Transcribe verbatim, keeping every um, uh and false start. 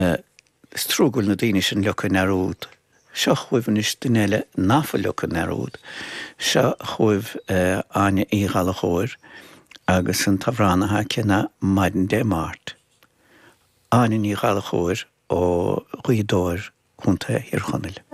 Is trúgúil na daoine sin leochan arúd. Seo chuimh is duine náfa leochan arúd. Seo chuimh aine íghal a chóir agus an tabhránatha cinna maidin dé mát. Aine íghal a chóir ó Ghaoidóir chunta hir chonneil.